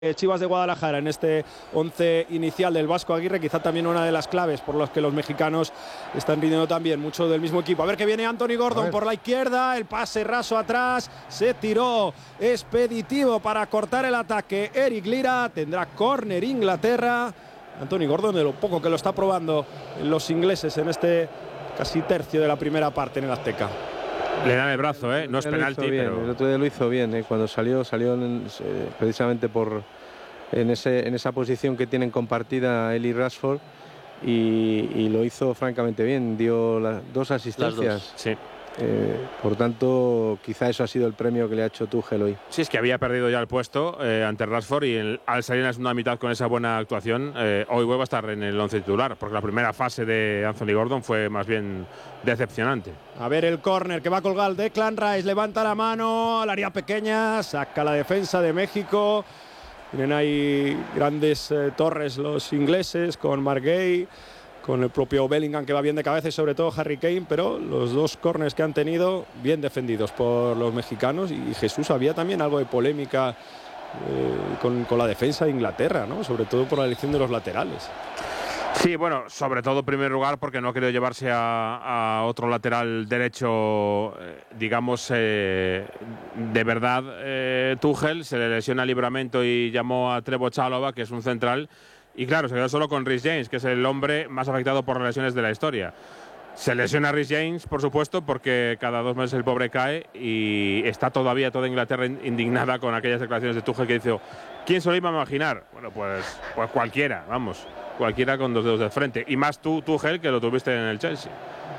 Chivas de Guadalajara en este 11 inicial del Vasco Aguirre, quizá también una de las claves por las que los mexicanos están rindiendo también mucho del mismo equipo. A ver que viene Anthony Gordon por la izquierda, el pase raso atrás, se tiró expeditivo para cortar el ataque. Eric Lira, tendrá córner Inglaterra. Anthony Gordon, de lo poco que lo está probando los ingleses en este casi tercio de la primera parte en el Azteca. Le dan el brazo, no es penalti, pero... El otro día lo hizo bien, cuando salió precisamente en esa posición que tienen compartida él y Rashford, y lo hizo francamente bien, dio dos asistencias. Las dos, sí. Por tanto, quizá eso ha sido el premio que le ha hecho Tuchel hoy. Sí, es que había perdido ya el puesto ante Rashford y al salir en la segunda mitad con esa buena actuación, hoy vuelve a estar en el 11 titular, porque la primera fase de Anthony Gordon fue más bien decepcionante. A ver el córner que va a colgar Declan Rice, levanta la mano al área pequeña, saca la defensa de México. Tienen ahí grandes torres los ingleses con Mark Gay, con el propio Bellingham que va bien de cabeza y sobre todo Harry Kane, pero los dos córners que han tenido bien defendidos por los mexicanos. Y Jesús, había también algo de polémica con la defensa de Inglaterra, ¿no? Sobre todo por la elección de los laterales. Sí, bueno, sobre todo en primer lugar porque no ha querido llevarse a otro lateral derecho, digamos, de verdad. Tuchel se le lesiona Livramento y llamó a Trevoh Chalobah, que es un central. Y claro, se quedó solo con Reece James, que es el hombre más afectado por las lesiones de la historia. Se lesiona Reece James, por supuesto, porque cada 2 meses el pobre cae y está todavía toda Inglaterra indignada con aquellas declaraciones de Tuchel que dice: ¿quién se lo iba a imaginar? Bueno, pues cualquiera, vamos, cualquiera con 2 dedos de frente. Y más tú, Tuchel, que lo tuviste en el Chelsea.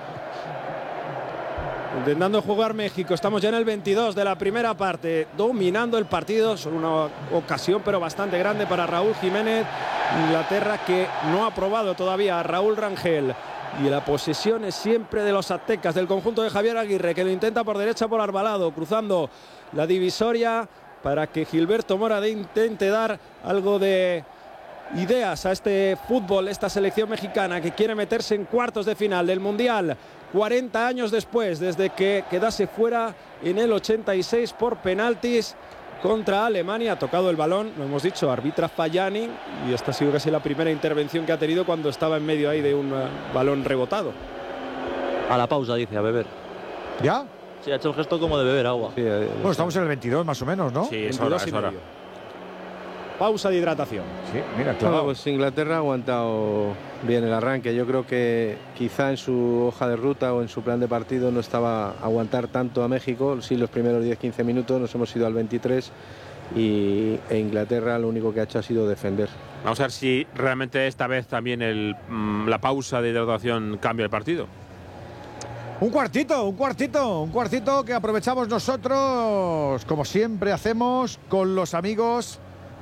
Intentando jugar México, estamos ya en el 22 de la primera parte, dominando el partido, solo una ocasión pero bastante grande para Raúl Jiménez. Inglaterra que no ha probado todavía a Raúl Rangel, y la posesión es siempre de los aztecas, del conjunto de Javier Aguirre, que lo intenta por derecha por Arbalado, cruzando la divisoria para que Gilberto Mora intente dar algo de ideas a este fútbol, esta selección mexicana que quiere meterse en cuartos de final del Mundial 40 años después, desde que quedase fuera en el 86 por penaltis contra Alemania. Ha tocado el balón, lo hemos dicho, arbitra Fayani, y esta ha sido casi la primera intervención que ha tenido cuando estaba en medio ahí de un balón rebotado. A la pausa, dice, a beber. ¿Ya? Sí, ha hecho el gesto como de beber agua. Sí, bueno, estamos en el 22 más o menos, ¿no? Sí, es hora. Pausa de hidratación. Sí, mira, claro. Bueno, pues Inglaterra ha aguantado bien el arranque. Yo creo que quizá en su hoja de ruta o en su plan de partido no estaba aguantar tanto a México. Sí, los primeros 10-15 minutos, nos hemos ido al 23 e Inglaterra lo único que ha hecho ha sido defender. Vamos a ver si realmente esta vez también la pausa de hidratación cambia el partido. Un cuartito que aprovechamos nosotros, como siempre hacemos, con los amigos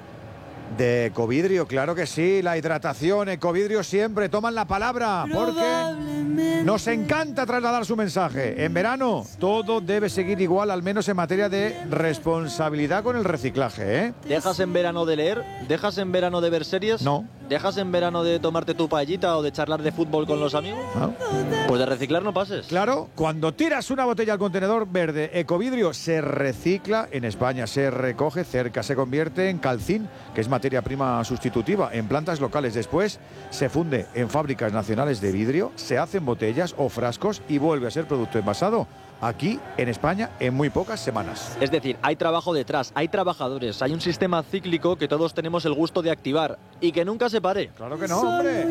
de Ecovidrio. Claro que sí, la hidratación, Ecovidrio siempre toman la palabra, porque nos encanta trasladar su mensaje. En verano todo debe seguir igual, al menos en materia de responsabilidad con el reciclaje, ¿eh? ¿Dejas en verano de leer? ¿Dejas en verano de ver series? No. ¿Dejas en verano de tomarte tu paellita o de charlar de fútbol con los amigos? ¿No? Pues de reciclar no pases. Claro, cuando tiras una botella al contenedor verde Ecovidrio, se recicla en España, se recoge cerca, se convierte en calcín, que es materia prima sustitutiva, en plantas locales. Después se funde en fábricas nacionales de vidrio, se hacen botellas o frascos y vuelve a ser producto envasado aquí en España en muy pocas semanas. Es decir, hay trabajo detrás, hay trabajadores, hay un sistema cíclico que todos tenemos el gusto de activar y que nunca se pare. Claro que no, hombre.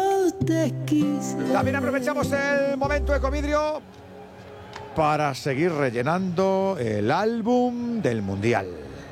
También aprovechamos el momento Ecovidrio para seguir rellenando el álbum del Mundial.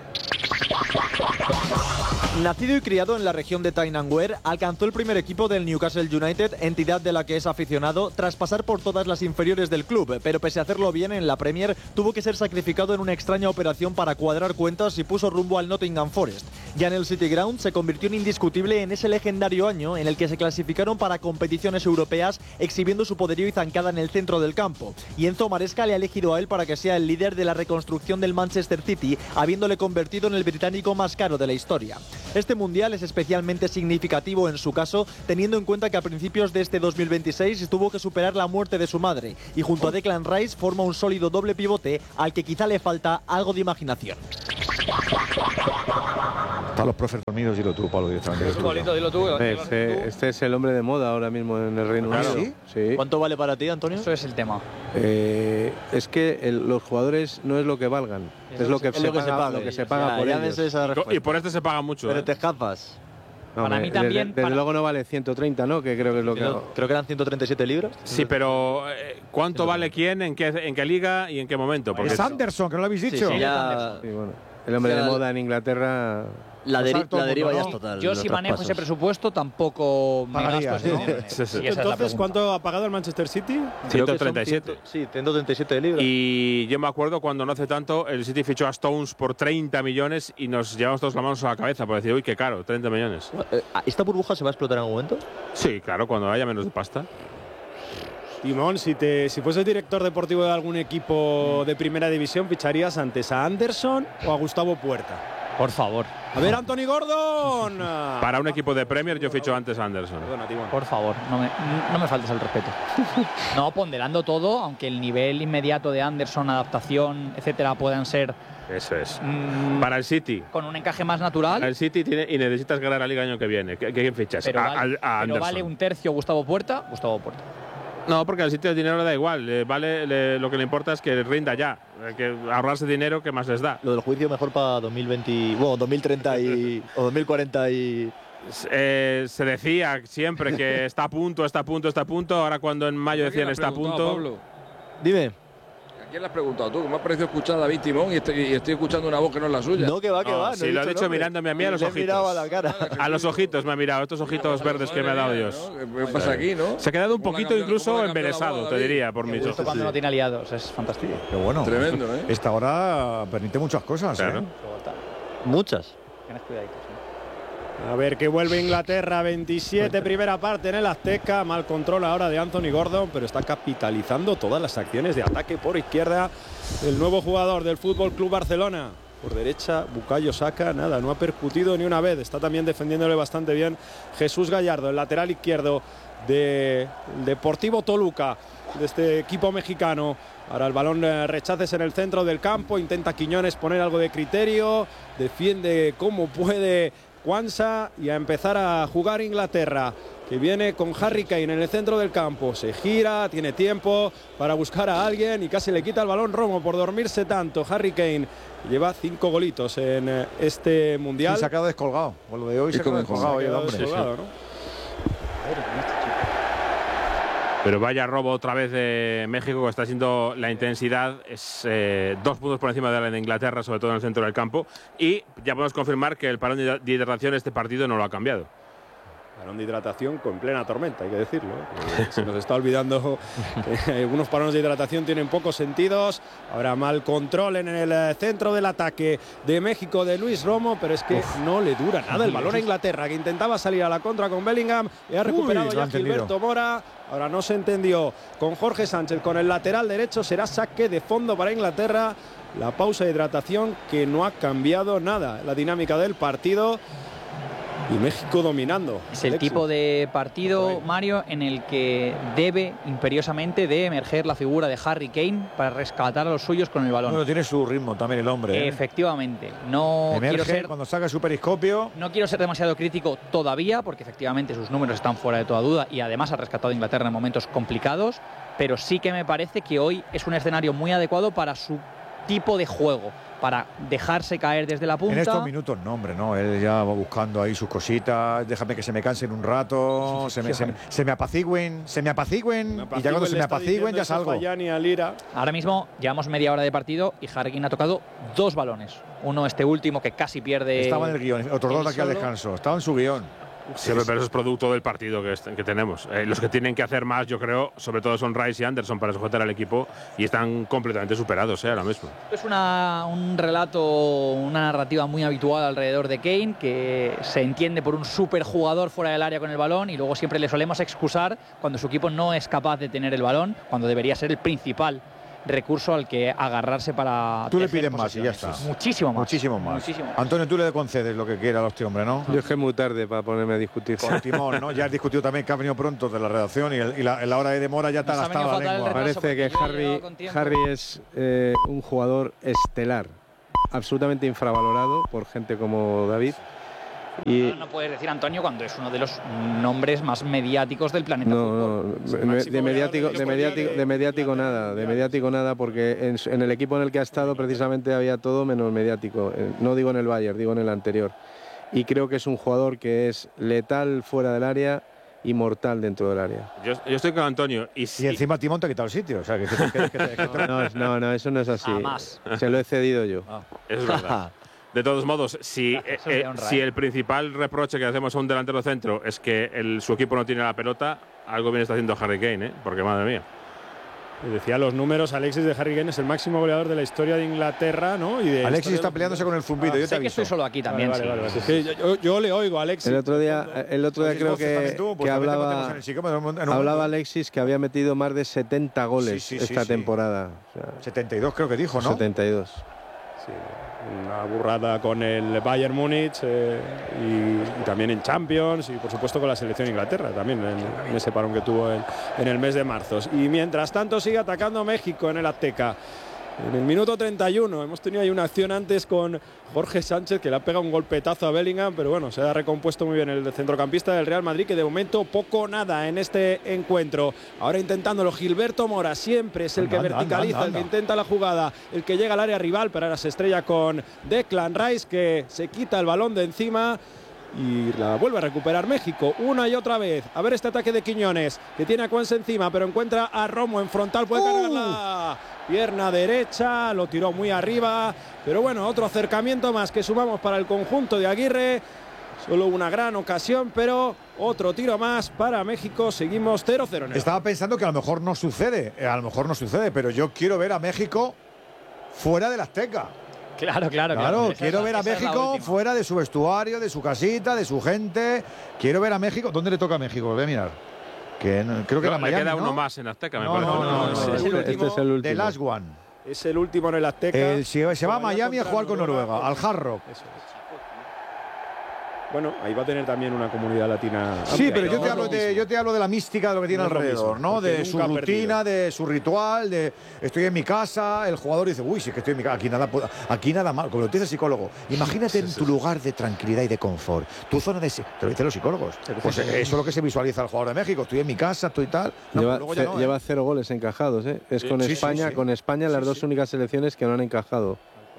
Nacido y criado en la región de Tynanware, alcanzó el primer equipo del Newcastle United, entidad de la que es aficionado, tras pasar por todas las inferiores del club, pero pese a hacerlo bien en la Premier, tuvo que ser sacrificado en una extraña operación para cuadrar cuentas y puso rumbo al Nottingham Forest. Ya en el City Ground se convirtió en indiscutible en ese legendario año en el que se clasificaron para competiciones europeas, exhibiendo su poderío y zancada en el centro del campo. Y Enzo Maresca le ha elegido a él para que sea el líder de la reconstrucción del Manchester City, habiéndole convertido en el británico más caro de la historia. Este mundial es especialmente significativo en su caso, teniendo en cuenta que a principios de este 2026 tuvo que superar la muerte de su madre y junto a Declan Rice forma un sólido doble pivote al que quizá le falta algo de imaginación. Están los profes dormidos, dilo tú, Pablo, directamente. Dilo tú. Este es el hombre de moda ahora mismo en el Reino Unido. ¿Sí? Sí. ¿Cuánto vale para ti, Antonio? Eso es el tema. Es que los jugadores no es lo que valgan, es lo que se paga por ellos. Esa respuesta. Y por este se paga mucho. Pero te escapas. No, Para mí también, Desde luego no vale 130, ¿no? Que creo que es lo que... Creo que eran 137 libras. Sí, pero ¿cuánto vale quién, en qué liga y en qué momento? Porque Es Anderson, que no lo habéis dicho. Sí, ya... Sí, bueno, el hombre de moda en Inglaterra... La deriva ya es total. Yo si manejo ese presupuesto tampoco me Pagarías, gasto ¿no? ese dinero. Sí. Y esa es la Entonces, pregunta. ¿cuánto ha pagado el Manchester City? Creo que son 137. Sí, 137 libras. Y yo me acuerdo cuando no hace tanto el City fichó a Stones por 30 millones y nos llevamos todos las manos a la cabeza por decir, uy, qué caro, 30 millones. ¿Esta burbuja se va a explotar en algún momento? Sí, claro, cuando haya menos de pasta. Timón, si fueses director deportivo de algún equipo de primera división, ¿ficharías antes a Anderson o a Gustavo Puerta? Por favor. A ver, Anthony Gordon. Para un equipo de Premier yo ficho antes a Anderson. Perdona, Timón. Por favor, no me faltes el respeto. No, ponderando todo, aunque el nivel inmediato de Anderson, adaptación, etcétera, puedan ser Eso es. Para el City. con un encaje más natural. El City tiene y necesitas ganar la liga el año que viene. ¿Quién fichas? Pero, a pero Anderson. vale un tercio Gustavo Puerta. No, porque al City el dinero le da igual. Lo que le importa es que rinda ya. Que ahorrarse dinero, ¿qué más les da? Lo del juicio mejor para 2020, bueno, 2030 o 2040 y... Se decía siempre que está a punto. Ahora cuando en mayo decían está a punto. Pablo. Dime. ¿A quién le has preguntado tú? Que me ha parecido escuchar a David Timón y estoy escuchando una voz que no es la suya. No, que va. Sí, lo ha dicho mirándome a mí a los Le he mirado ojitos. a la cara. A los ojitos me ha mirado, estos ojitos verdes que me ha dado Dios. ¿Qué pasa aquí, no? Se ha quedado un ¿Cómo le ha poquito cambiado- incluso cómo le ha cambiado la embelesado, boda, te David? diría, por mis Justo ojos. cuando no tiene aliados, es fantástico. Qué bueno. Tremendo, ¿eh? Esta hora permite muchas cosas, Claro. ¿eh? Muchas. Tienes cuidadito, sí. A ver que vuelve Inglaterra, 27, primera parte en el Azteca. Mal control ahora de Anthony Gordon, pero está capitalizando todas las acciones de ataque por izquierda. El nuevo jugador del Fútbol Club Barcelona. Por derecha, Bukayo Saka, nada, no ha percutido ni una vez. Está también defendiéndole bastante bien Jesús Gallardo, el lateral izquierdo del Deportivo Toluca, de este equipo mexicano. Ahora el balón rechaces en el centro del campo. Intenta Quiñones poner algo de criterio. Defiende como puede Quansah y a empezar a jugar Inglaterra, que viene con Harry Kane en el centro del campo. Se gira, tiene tiempo para buscar a alguien y casi le quita el balón Romo por dormirse tanto. Harry Kane lleva 5 golitos en este Mundial. Sí, se ha quedado descolgado. Con lo de hoy se ha quedado descolgado hoy el hombre. Descolgado, ¿no? Pero vaya robo otra vez de México, que está siendo la intensidad. Es 2 puntos por encima de la de Inglaterra, sobre todo en el centro del campo. Y ya podemos confirmar que el parón de hidratación este partido no lo ha cambiado. Parón de hidratación con plena tormenta, hay que decirlo. Se nos está olvidando que algunos parones de hidratación tienen pocos sentidos. Habrá mal control en el centro del ataque de México de Luis Romo, pero es que no le dura nada el balón a Inglaterra, que intentaba salir a la contra con Bellingham y ha recuperado lo ya ha entendido. Gilberto Mora. Ahora no se entendió con Jorge Sánchez, con el lateral derecho. Será saque de fondo para Inglaterra. La pausa de hidratación que no ha cambiado nada la dinámica del partido. Y México dominando. Es el tipo de partido, Mario, en el que debe imperiosamente de emerger la figura de Harry Kane para rescatar a los suyos con el balón. Bueno, tiene su ritmo también el hombre. ¿eh? Efectivamente, no quiero Emerge ser cuando saca su periscopio. No quiero ser demasiado crítico todavía, porque efectivamente sus números están fuera de toda duda y además ha rescatado a Inglaterra en momentos complicados, pero sí que me parece que hoy es un escenario muy adecuado para su tipo de juego, para dejarse caer desde la punta. En estos minutos no, hombre, no. Él ya va buscando ahí sus cositas. Déjame que se me cansen un rato. Se me apacigüen. Y ya cuando se me apacigüen ya salgo. Ahora mismo llevamos media hora de partido y Harry Kane ha tocado 2 balones. Uno este último que casi pierde. Estaba en el guión. Otros 2 de aquí al solo. descanso. Estaba en su guión. Siempre, pero eso es producto del partido que tenemos. Los que tienen que hacer más, yo creo, sobre todo son Rice y Anderson para sujetar al equipo y están completamente superados ahora mismo. Es un relato, una narrativa muy habitual alrededor de Kane, que se entiende por un superjugador fuera del área con el balón y luego siempre le solemos excusar cuando su equipo no es capaz de tener el balón, cuando debería ser el principal recurso al que agarrarse para... Tú le pides más y ya está. Muchísimo más. Muchísimo más. Muchísimo más. Antonio, tú le concedes lo que quiera a este hombre, ¿no? Yo es que es muy tarde para ponerme a discutir. Con Timón, ¿no? Ya has discutido también que ha venido pronto de la redacción y la hora de demora ya te ha Nos ha gastado la venido fatal el lengua. retraso. Parece que porque yo he llegado con tiempo. Harry es un jugador estelar. absolutamente infravalorado por gente como David. Y No puedes decir Antonio cuando es uno de los nombres más mediáticos del planeta. no, de mediático nada, porque en el equipo en el que ha estado precisamente había todo menos mediático. No digo en el Bayern, digo en el anterior. Y creo que es un jugador que es letal fuera del área y mortal dentro del área. Yo estoy con Antonio. Y encima Timón te ha quitado el sitio. O sea, No, eso no es así. Jamás. Se lo he cedido yo. Es verdad. De todos modos, si el principal reproche que hacemos a un delantero centro es que su equipo no tiene la pelota, algo bien está haciendo Harry Kane, porque madre mía. Decía los números, Alexis de Harry Kane es el máximo goleador de la historia de Inglaterra, ¿no? Y de Alexis está peleándose con el zumbido, yo te sé que aviso. estoy solo aquí también. Vale. Es que yo le oigo a Alexis. El otro día creo que hablaba Alexis que había metido más de 70 goles esta temporada. O sea, 72 creo que dijo, ¿no? 72. Sí, una burrada con el Bayern Múnich y también en Champions y por supuesto con la selección de Inglaterra también en ese parón que tuvo en el mes de marzo. Y mientras tanto sigue atacando México en el Azteca. En el minuto 31 hemos tenido ahí una acción antes con Jorge Sánchez que le ha pegado un golpetazo a Bellingham, pero bueno, se ha recompuesto muy bien el centrocampista del Real Madrid, que de momento poco o nada en este encuentro. Ahora intentándolo Gilberto Mora, siempre es el que verticaliza, el que intenta la jugada, el que llega al área rival, pero ahora se estrella con Declan Rice, que se quita el balón de encima y la vuelve a recuperar México una y otra vez. A ver este ataque de Quiñones, que tiene a Cuenca encima, pero encuentra a Romo en frontal, puede cargarla. Pierna derecha, lo tiró muy arriba, pero bueno, otro acercamiento más que sumamos para el conjunto de Aguirre. Solo una gran ocasión, pero otro tiro más para México. Seguimos 0-0. Estaba pensando que a lo mejor no sucede, pero yo quiero ver a México fuera del Azteca. Claro. Quiero ver a México fuera de su vestuario, de su casita, de su gente. Quiero ver a México. ¿Dónde le toca a México? Voy a mirar. Creo que era Miami, le queda ¿no? uno más en Azteca, me parece. No. Este es el último. The Last One. Es el último en el Azteca. Se va a Miami a jugar con Noruega, al Hard Rock. Eso es. Bueno, ahí va a tener también una comunidad latina. Sí, pero yo te hablo de la mística de lo que tiene alrededor, ¿no? De su rutina, de su ritual, de estoy en mi casa, el jugador dice, uy, si es que estoy en mi casa, aquí nada mal, como lo dice el psicólogo. Imagínate en tu lugar de tranquilidad y de confort, tu zona de... Te lo dicen los psicólogos. Pues eso es lo que se visualiza el jugador de México, estoy en mi casa, estoy tal... Lleva 0 goles encajados, ¿eh? Es con España, con España las dos únicas selecciones que no han encajado.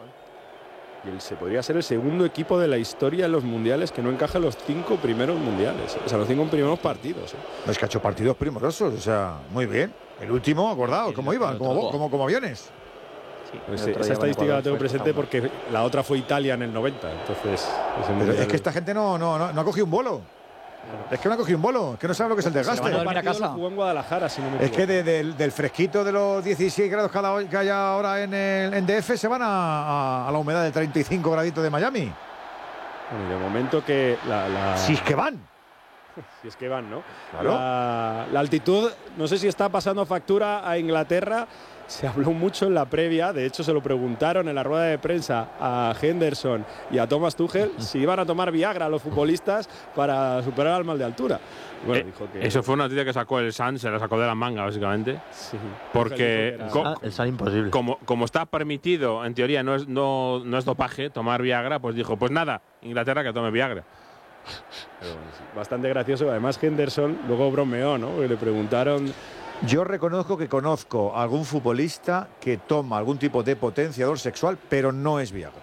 Y se podría ser el segundo equipo de la historia en los mundiales que no encaja en los 5 primeros mundiales, o sea, los 5 primeros partidos. No, es que ha hecho partidos primorosos, o sea, muy bien. El último, acordaos, ¿cómo iban? Como aviones. Sí, pues esa estadística la tengo presente porque la otra fue Italia en el 90, entonces... Pero es que esta gente no ha cogido un vuelo. Es que no ha cogido un bolo, es que no sabe lo que es el desgaste. Jugó en Guadalajara, si no me equivoco. Es que del fresquito de los 16 grados que hay ahora en DF se van a la humedad de 35 graditos de Miami. Bueno, y de momento que Si es que van. Si es que van, ¿no? Claro. La altitud, no sé si está pasando factura a Inglaterra. Se habló mucho en la previa, de hecho se lo preguntaron en la rueda de prensa a Henderson y a Thomas Tuchel si iban a tomar Viagra los futbolistas para superar al mal de altura. Bueno, dijo que... Eso fue una noticia que sacó el Sun, se la sacó de la manga básicamente. Sí. Porque el Sun imposible. Como está permitido, en teoría no es dopaje tomar Viagra, pues dijo, pues nada, Inglaterra que tome Viagra. Pero bueno, sí, bastante gracioso. Además Henderson luego bromeó, ¿no? Porque le preguntaron... Yo reconozco que conozco a algún futbolista que toma algún tipo de potenciador sexual, pero no es Viagra.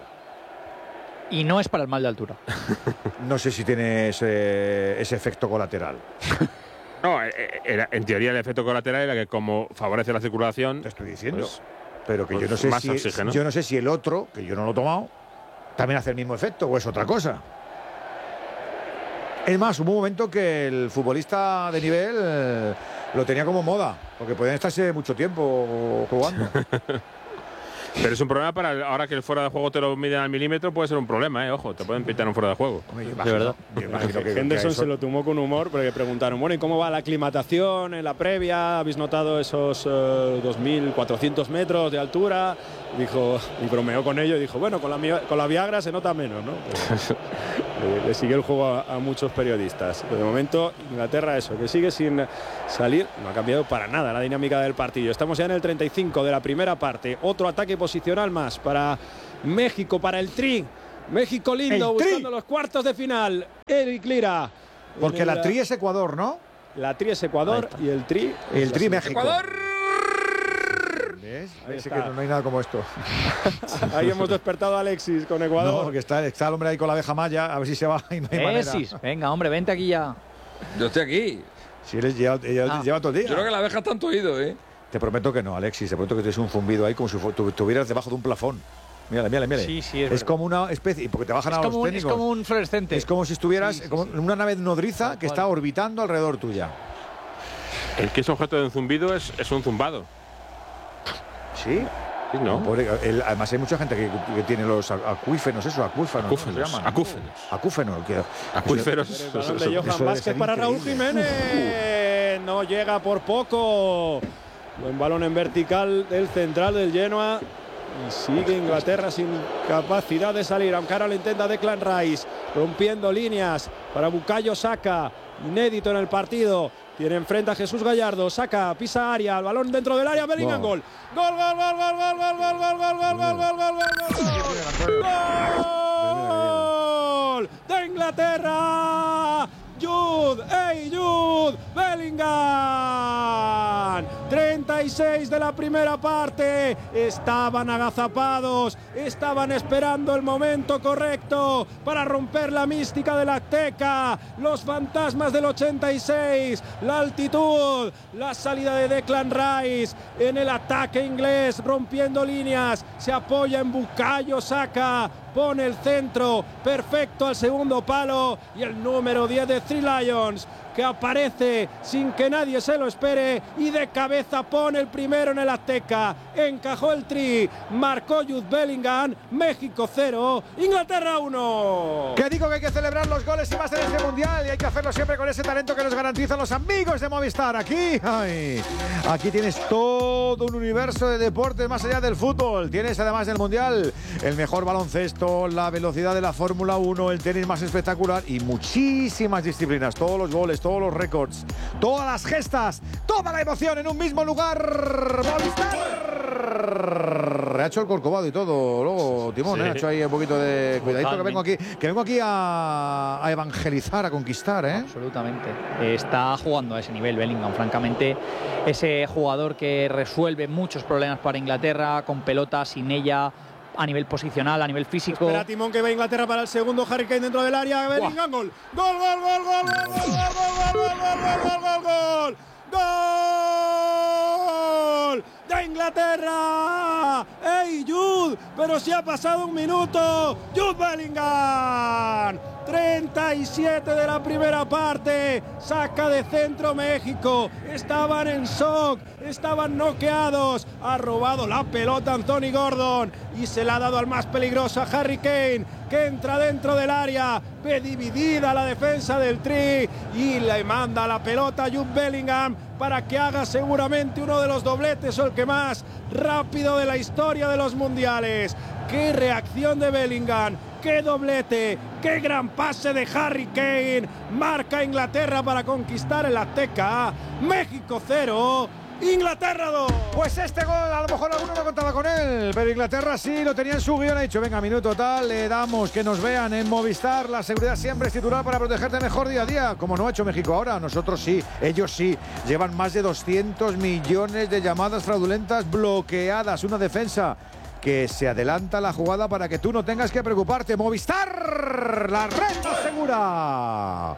Y no es para el mal de altura. No sé si tiene ese efecto colateral. No, en teoría el efecto colateral era que como favorece la circulación... Te estoy diciendo. Pues, pero que pues yo no sé si el otro, que yo no lo he tomado, también hace el mismo efecto o es otra cosa. Es más, hubo un momento que el futbolista de nivel lo tenía como moda, porque podían estarse mucho tiempo jugando. Pero es un problema para ahora que el fuera de juego te lo miden al milímetro, puede ser un problema, ojo, te pueden pitar un fuera de juego. De verdad. Henderson se lo tomó con humor porque preguntaron, bueno, ¿y cómo va la aclimatación en la previa? ¿Habéis notado esos 2.400 metros de altura? Dijo, y bromeó con ello y dijo, bueno, con la Viagra se nota menos, ¿no? Le siguió el juego a muchos periodistas. Pero de momento, Inglaterra, eso, que sigue sin salir. No ha cambiado para nada la dinámica del partido. Estamos ya en el 35 de la primera parte. Otro ataque posicional más para México para el Tri. México lindo, buscando los cuartos de final. Eric Lira. Porque la Tri es Ecuador, ¿no? La Tri es Ecuador y el Tri... El Tri México. ¡Ecuador! ¿Ves? Ahí sí que no hay nada como esto. Ahí hemos despertado a Alexis con Ecuador. No, porque está el hombre ahí con la abeja maya, a ver si se va y no hay manera. Venga, hombre, vente aquí ya. Yo estoy aquí. Si él lleva todo el día. Yo creo que la abeja está en tu oído, ¿eh? Te prometo que no, Alexis. Te prometo que tienes un zumbido ahí como si estuvieras debajo de un plafón. Mírale. Sí, es como una especie, porque te bajan a los técnicos. Es como un fluorescente. Es como si estuvieras en una nave nodriza que está orbitando alrededor tuya. El que es objeto de un zumbido es un zumbado. ¿Sí? Sí, ¿no? Además hay mucha gente que tiene los acuífenos, Acúfenos. Acúfenos. Acuíferos. El balón de Johan Vázquez para Raúl Jiménez. No llega por poco. Buen balón en vertical del central del Genoa. Y sigue Inglaterra sin capacidad de salir, aunque ahora lo intenta Declan Rice, rompiendo líneas para Bukayo Saka, inédito en el partido. Tiene enfrente a Jesús Gallardo, Saka, pisa área, el balón dentro del área, Bellingham, gol. Gol de Inglaterra. Jude Bellingham. 36 de la primera parte. Estaban agazapados, estaban esperando el momento correcto para romper la mística del Azteca. Los fantasmas del 86, la altitud, la salida de Declan Rice en el ataque inglés, rompiendo líneas, se apoya en Bukayo Saka, pone el centro perfecto al segundo palo y el número 10 de Three Lions, que aparece sin que nadie se lo espere y de cabeza pone el primero en el Azteca. Encajó el Tri, marcó Jude Bellingham. México 0, Inglaterra 1. Que digo que hay que celebrar los goles y más en este mundial, y hay que hacerlo siempre con ese talento que nos garantizan los amigos de Movistar. Aquí tienes todo un universo de deportes más allá del fútbol. Tienes además del mundial el mejor baloncesto, la velocidad de la Fórmula 1, el tenis más espectacular y muchísimas disciplinas. Todos los goles, todos los récords, todas las gestas, toda la emoción en un mismo lugar. Movistar. Ha hecho el corcovado y todo. Luego Timón, ha hecho ahí un poquito de cuidadito, que vengo aquí a evangelizar, a conquistar, Absolutamente. Está jugando a ese nivel Bellingham, francamente. Ese jugador que resuelve muchos problemas para Inglaterra con pelota, sin ella, a nivel posicional, a nivel físico. Espera Timón, que va Inglaterra para el segundo. Harry Kane dentro del área. Bellingham, gol. Gol de Inglaterra. ¡Ey, Jude! Pero si ha pasado un minuto. Jude Bellingham. 37 de la primera parte. Saca de centro México. Estaban en shock, estaban noqueados. Ha robado la pelota Anthony Gordon y se la ha dado al más peligroso, a Harry Kane, que entra dentro del área. Ve dividida la defensa del Tri y le manda la pelota a Jude Bellingham para que haga seguramente uno de los dobletes o el que más rápido de la historia de los mundiales. ¡Qué reacción de Bellingham! ¡Qué doblete! ¡Qué gran pase de Harry Kane! Marca Inglaterra para conquistar el Azteca. México 0, Inglaterra 2. Pues este gol a lo mejor alguno no contaba con él, pero Inglaterra sí lo tenía en su guión. Ha dicho, venga, minuto tal, le damos, que nos vean en Movistar. La seguridad siempre es titular para protegerte mejor día a día, como no ha hecho México ahora. Nosotros sí, ellos sí. Llevan más de 200 millones de llamadas fraudulentas bloqueadas. Una defensa que se adelanta la jugada para que tú no tengas que preocuparte. Movistar, la red más segura.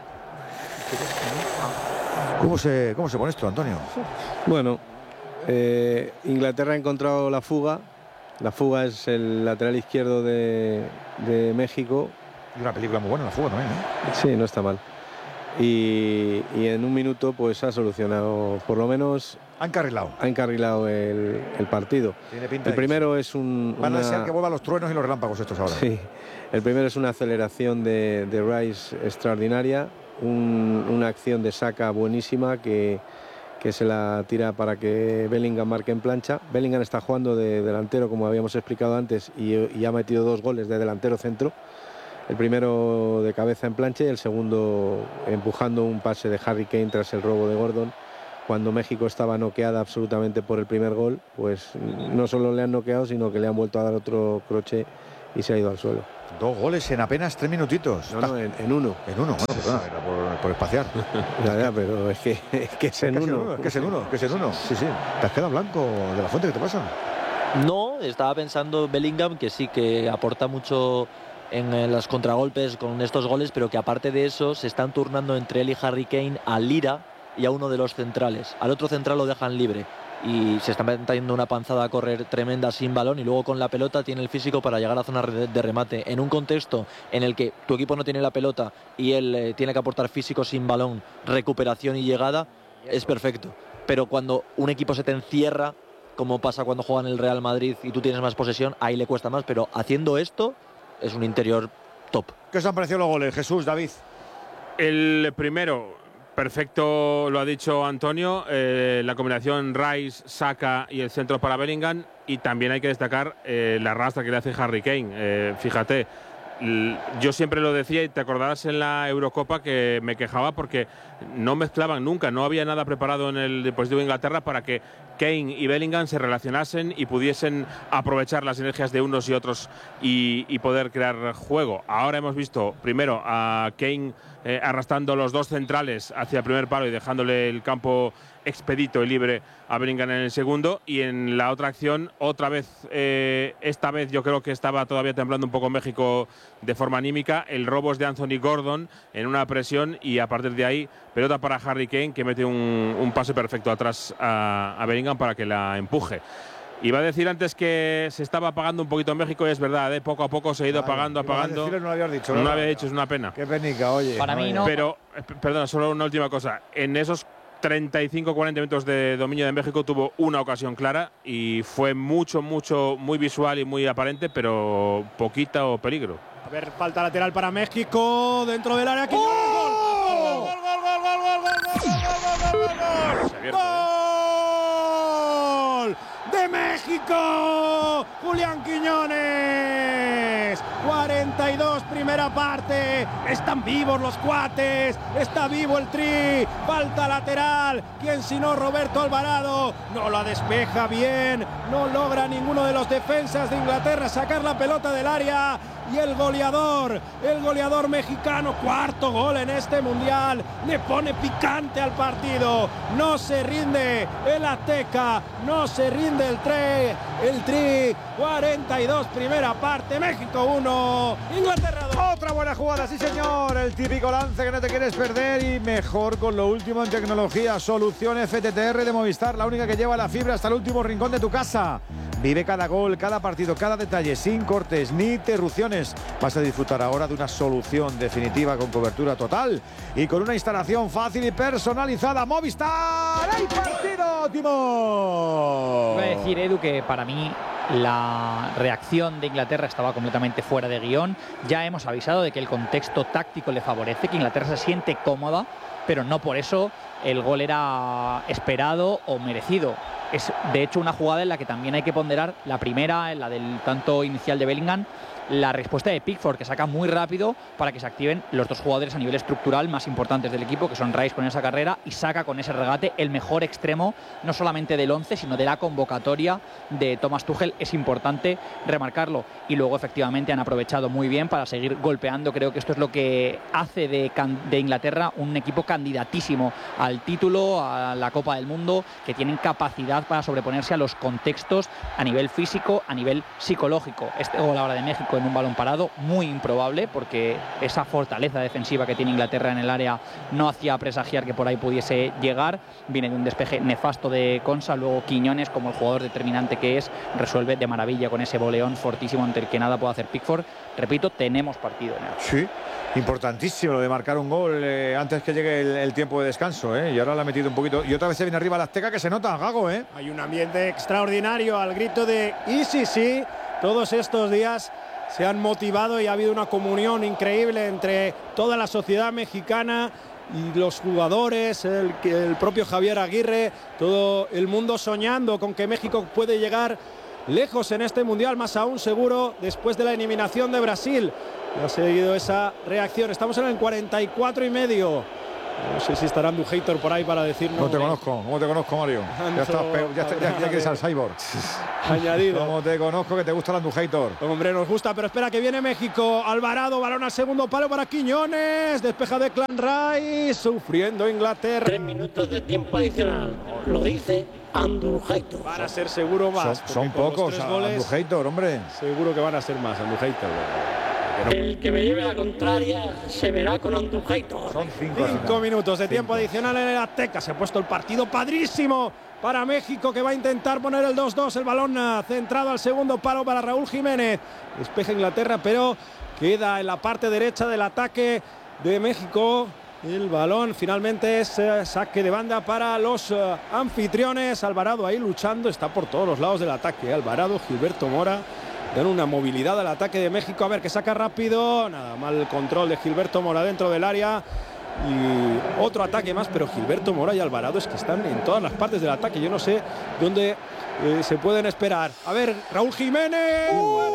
¿Cómo se pone esto, Antonio? Bueno, Inglaterra ha encontrado la fuga. La fuga es el lateral izquierdo de México. Y una película muy buena, la fuga también, Sí, no está mal. Y en un minuto pues ha solucionado, por lo menos ha encarrilado el partido. Tiene pinta el primero es van a desear que vuelvan los truenos y los relámpagos estos ahora. Sí, el primero es una aceleración de Rice extraordinaria, una acción de Saka buenísima que se la tira para que Bellingham marque en plancha. Bellingham está jugando de delantero, como habíamos explicado antes, y ha metido 2 goles de delantero centro. El primero de cabeza en plancha y el segundo empujando un pase de Harry Kane tras el robo de Gordon. Cuando México estaba noqueada absolutamente por el primer gol, pues no solo le han noqueado, sino que le han vuelto a dar otro crochet y se ha ido al suelo. 2 goles en apenas 3 minutitos. No, en uno. En uno, bueno, perdona, era por espaciar. Ya, pero es que es en uno. Es que es en uno. Sí. ¿Te has quedado blanco de la fuente? ¿Qué te pasa? No, estaba pensando Bellingham, que sí que aporta mucho en los contragolpes con estos goles, pero que aparte de eso se están turnando entre él y Harry Kane a Lira y a uno de los centrales. Al otro central lo dejan libre y se está metiendo una panzada a correr tremenda sin balón, y luego con la pelota tiene el físico para llegar a zona de remate. En un contexto en el que tu equipo no tiene la pelota y él tiene que aportar físico sin balón, recuperación y llegada, es perfecto. Pero cuando un equipo se te encierra, como pasa cuando juega en el Real Madrid y tú tienes más posesión, ahí le cuesta más, pero haciendo esto es un interior top. ¿Qué os han parecido los goles, Jesús, David? El primero, perfecto, lo ha dicho Antonio, la combinación Rice, Saka y el centro para Bellingham, y también hay que destacar la arrastra que le hace Harry Kane. Fíjate, yo siempre lo decía, y te acordarás en la Eurocopa que me quejaba porque no mezclaban nunca, no había nada preparado en el dispositivo de Inglaterra para que Kane y Bellingham se relacionasen y pudiesen aprovechar las sinergias de unos y otros y poder crear juego. Ahora hemos visto primero a Kane arrastrando los dos centrales hacia el primer palo y dejándole el campo expedito y libre a Bellingham en el segundo, y en la otra acción otra vez, esta vez yo creo que estaba todavía temblando un poco México de forma anímica, el robo es de Anthony Gordon en una presión, y a partir de ahí pelota para Harry Kane, que mete un pase perfecto atrás a Bellingham para que la empuje. Iba a decir antes que se estaba apagando un poquito en México, y es verdad, poco a poco se ha ido apagando. No lo habías dicho. No lo había dicho, es una pena. Qué penica, oye. Para mí no. Pero, perdona, solo una última cosa. En esos 35-40 minutos de dominio de México tuvo una ocasión clara y fue muy visual y muy aparente, pero poquito peligro. A ver, falta lateral para México dentro del área. ¡Gol de México! Julián Quiñones. 42, primera parte. Están vivos los cuates. Está vivo el Tri. Falta lateral. ¿Quién sino Roberto Alvarado? No la despeja bien. No logra ninguno de los defensas de Inglaterra sacar la pelota del área. Y el goleador mexicano, cuarto gol en este mundial, le pone picante al partido. No se rinde el Azteca, no se rinde el Tri. 42, primera parte, México 1, Inglaterra 2. Otra buena jugada, sí señor. El típico lance que no te quieres perder, y mejor con lo último en tecnología. Solución FTTR de Movistar, la única que lleva la fibra hasta el último rincón de tu casa. Vive cada gol, cada partido, cada detalle, sin cortes ni interrupciones. Vas a disfrutar ahora de una solución definitiva con cobertura total y con una instalación fácil y personalizada. Movistar, ¡hay partido, Timo! Voy a decir, Edu, que para mí la reacción de Inglaterra estaba completamente fuera de guión. Ya hemos avisado de que el contexto táctico le favorece, que Inglaterra se siente cómoda, pero no por eso el gol era esperado o merecido. Es de hecho una jugada en la que también hay que ponderar la primera, la del tanto inicial de Bellingham, la respuesta de Pickford, que saca muy rápido para que se activen los dos jugadores a nivel estructural más importantes del equipo, que son Rice con esa carrera y Saka con ese regate, el mejor extremo no solamente del 11 sino de la convocatoria de Thomas Tuchel. Es importante remarcarlo, y luego efectivamente han aprovechado muy bien para seguir golpeando. Creo que esto es lo que hace de Inglaterra un equipo candidatísimo al título, a la Copa del Mundo, que tienen capacidad para sobreponerse a los contextos a nivel físico, a nivel psicológico. Este gol ahora de México en un balón parado, muy improbable, porque esa fortaleza defensiva que tiene Inglaterra en el área no hacía presagiar que por ahí pudiese llegar. Viene de un despeje nefasto de Konsa, luego Quiñones, como el jugador determinante que es, resuelve de maravilla con ese voleón fortísimo ante el que nada puede hacer Pickford. Repito, tenemos partido en el... Sí, importantísimo lo de marcar un gol antes que llegue el tiempo de descanso, y ahora le ha metido un poquito, y otra vez se viene arriba la Azteca, que se nota, Gago, Hay un ambiente extraordinario al grito de "y sí". Todos estos días se han motivado y ha habido una comunión increíble entre toda la sociedad mexicana y los jugadores, el propio Javier Aguirre, todo el mundo soñando con que México puede llegar lejos en este mundial, más aún seguro después de la eliminación de Brasil. Ha seguido esa reacción. Estamos en el 44 y medio No sé si estará Andújar por ahí para decirnos. ¿Cómo te conozco, Mario? Ya quieres al Cyborg. Añadido. ¿Cómo te conozco que te gusta el Andújar? Hombre, nos gusta, pero espera que viene México. Alvarado, balón al segundo palo para Quiñones. Despeja de Clan Rice, sufriendo Inglaterra. 3 minutos de tiempo adicional. Lo dice Andújar. Van a ser seguro más. Son pocos, Andújar, hombre. Seguro que van a ser más, Andújar. El que me lleve la contraria se verá con Andújar. Son 5 minutos de tiempo adicional en el Azteca. Se ha puesto el partido padrísimo para México, que va a intentar poner el 2-2. El balón centrado al segundo palo para Raúl Jiménez. Despeja Inglaterra, pero queda en la parte derecha del ataque de México. El balón finalmente es saque de banda para los anfitriones. Alvarado ahí luchando, está por todos los lados del ataque. Alvarado, Gilberto Mora dan una movilidad al ataque de México. A ver, que saca rápido. Nada, mal control de Gilberto Mora dentro del área. Y otro ataque más, pero Gilberto Mora y Alvarado es que están en todas las partes del ataque. Yo no sé dónde se pueden esperar. A ver, Raúl Jiménez.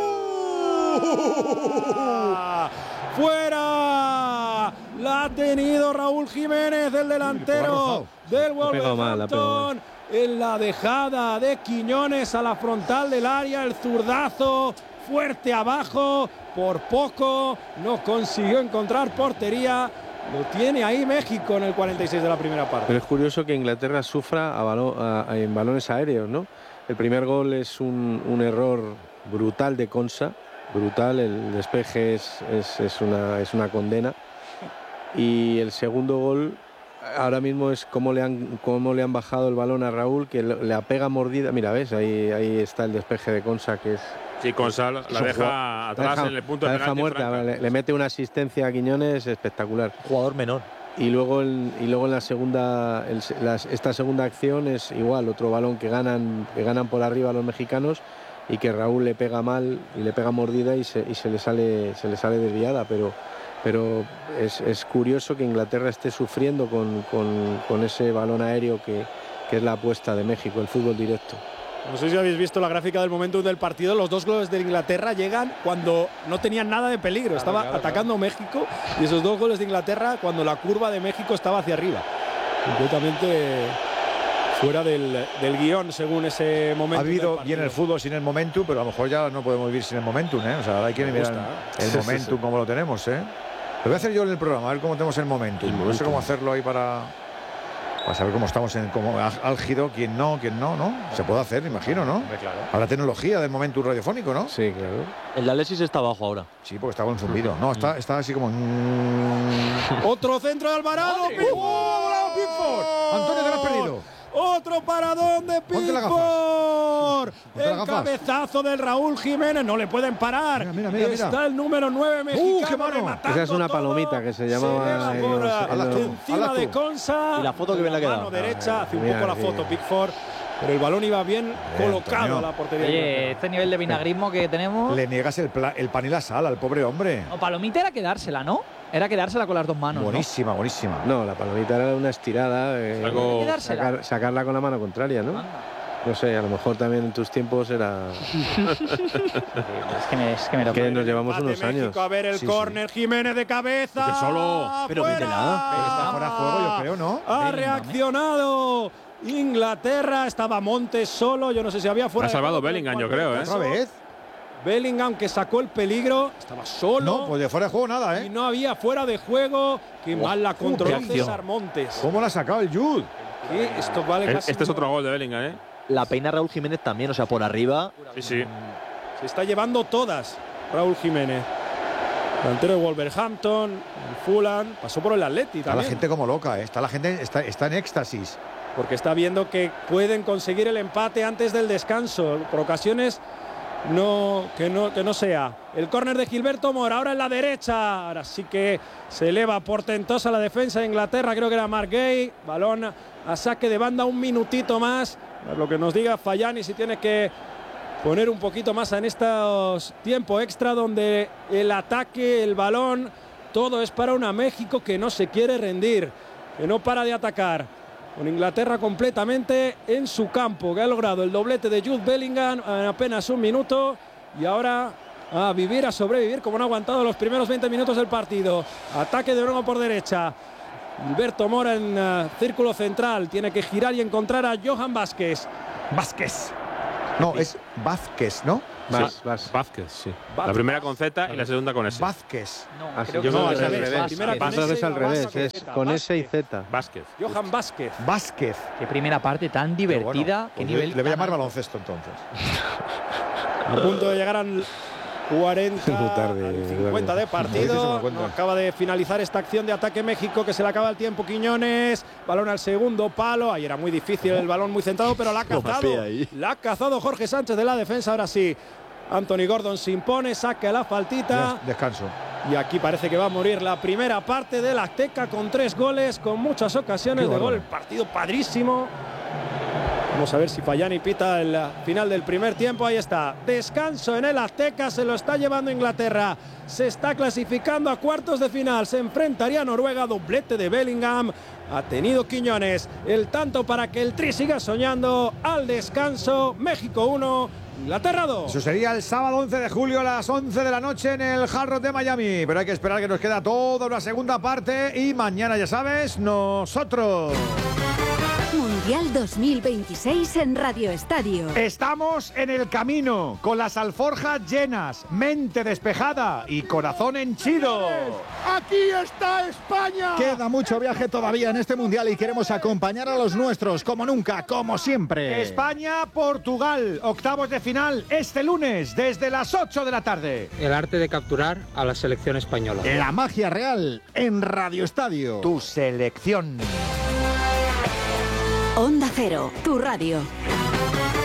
¡Fuera! La ha tenido Raúl Jiménez, el delantero del Wolverhampton. En la dejada de Quiñones a la frontal del área, el zurdazo fuerte abajo, por poco no consiguió encontrar portería. Lo tiene ahí México en el 46 de la primera parte. Pero es curioso que Inglaterra sufra en balones aéreos, ¿no? El primer gol es un error brutal de Konsa, brutal, el despeje es una condena. Y el segundo gol ahora mismo es cómo le han bajado el balón a Raúl, que le apega mordida. Mira, ves, ahí está el despeje de Konsa, que es... Sí, Konsa la deja atrás en el punto de penalti. Muerta, le mete una asistencia a Quiñones espectacular. Jugador menor. Y luego en la segunda, esta segunda acción es igual, otro balón que ganan por arriba los mexicanos y que Raúl le pega mal y le pega mordida y se le sale desviada, pero es curioso que Inglaterra esté sufriendo con ese balón aéreo que es la apuesta de México, el fútbol directo. No sé si habéis visto la gráfica del momento del partido. Los dos goles de Inglaterra llegan cuando no tenían nada de peligro. Estaba atacando México, y esos dos goles de Inglaterra cuando la curva de México estaba hacia arriba. Completamente fuera del guión según ese momento. Ha vivido bien el fútbol sin el momentum, pero a lo mejor ya no podemos vivir sin el momentum, ¿eh? O sea, ahora hay que mirar el momentum como lo tenemos, ¿eh? Lo voy a hacer yo en el programa, a ver cómo tenemos el momentum. No sé cómo hacerlo ahí para saber cómo estamos como álgido, quién no, ¿no? Se puede hacer, imagino, ¿no? Claro. Habrá tecnología del momentum radiofónico, ¿no? Sí, claro. El de Alexis está abajo ahora. Sí, porque está con zumbido. No, está así como... Otro centro de Alvarado. ¡Pickford! Antonio, te lo has perdido. Otro paradón de Pickford. El cabezazo del Raúl Jiménez. No le pueden parar. Mira. Está el número 9 mexicano. ¡Qué mano! Esa es una palomita que se llamaba encima de Konsa. Y la foto que bien le ha quedado. Mano derecha. Hace un poco la foto Pickford. Pero el balón iba bien colocado a la portería. Oye, este nivel de vinagrismo que tenemos. Le niegas el pan y la sal al pobre hombre. No, palomita era quedársela, ¿no? Era quedársela con las dos manos. Buenísima, buenísima. No, la palomita era una estirada. Sacarla con la mano contraria, ¿no? No sé, a lo mejor también en tus tiempos era... es que me lo que nos llevamos unos México, años. A ver el córner, Jiménez de cabeza. Que solo. Pero mete nada. Pero está fuera de juego, yo creo, ¿no? Ha reaccionado Inglaterra. Estaba Montes solo. Yo no sé si había fuera. Ha salvado Bellingham, yo creo, ¿eh? ¿Otra vez? Bellingham, que sacó el peligro, estaba solo. No, pues de fuera de juego nada, ¿eh? Y no había fuera de juego. Qué mal la controló César Montes. ¿Cómo la ha sacado el Jude? Esto vale casi. Este es otro gol de Bellingham, ¿eh? La peina Raúl Jiménez también, o sea, por arriba. Sí. Se está llevando todas Raúl Jiménez. Delantero de Wolverhampton, el Fulham, pasó por el Atleti Está también. la gente como loca, ¿eh? La gente está en éxtasis. Porque está viendo que pueden conseguir el empate antes del descanso. Por ocasiones que no sea. El córner de Gilberto Mora, ahora en la derecha. Ahora sí que se eleva portentosa la defensa de Inglaterra. Creo que era Mark Gay. Balón a saque de banda, un minutito más. Lo que nos diga Fallani, si tiene que poner un poquito más en estos tiempo extra, donde el ataque, el balón, todo es para una México que no se quiere rendir, que no para de atacar. Con Inglaterra completamente en su campo, que ha logrado el doblete de Jude Bellingham en apenas un minuto. Y ahora a vivir, a sobrevivir, como no ha aguantado los primeros 20 minutos del partido. Ataque de nuevo por derecha. Gilberto Mora en círculo central. Tiene que girar y encontrar a Johan Vázquez. Vázquez. No, es Vázquez, ¿no? Vázquez, sí. La primera con Z y la segunda con S. Vázquez. No, Yo no, creo que al es revés. al Primera revés. con S Es y al luego revés, Vázquez. es con S y Z. Vázquez. Johan Vázquez. Vázquez. Qué primera parte tan Pero divertida. bueno, Qué pues nivel. le voy a tan llamar alto. baloncesto entonces. A punto de llegar al 40, Muy tarde, al 50 de Ahorita se partido. me cuenta. No acaba de finalizar esta acción de ataque México, que se le acaba el tiempo. Quiñones, balón al segundo palo. Ahí era muy difícil, el balón muy centrado, pero la ha cazado. La ha cazado Jorge Sánchez de la defensa. Ahora sí, Anthony Gordon se impone, saca la faltita. Descanso. Y aquí parece que va a morir la primera parte del Azteca con 3 goles, con muchas ocasiones de gol. Partido padrísimo. Vamos a ver si Fallani pita el final del primer tiempo. Ahí está. Descanso en el Azteca. Se lo está llevando Inglaterra. Se está clasificando a cuartos de final. Se enfrentaría a Noruega. Doblete de Bellingham. Ha tenido Quiñones el tanto para que el Tri siga soñando. Al descanso, México 1, Inglaterra 2. Eso sería el sábado 11 de julio a las 11 de la noche en el Hard Rock de Miami. Pero hay que esperar, que nos queda toda una segunda parte. Y mañana, ya sabes, nosotros Mundial 2026 en Radio Estadio. estamos en el camino, con las alforjas llenas, mente despejada y corazón henchido. ¡Aquí está España! Queda mucho viaje todavía en este Mundial y queremos acompañar a los nuestros, como nunca, como siempre. España-Portugal, octavos de final, este lunes, desde las 8 de la tarde. El arte de capturar a la selección española. La magia real en Radio Estadio. Tu selección. Onda Cero, tu radio.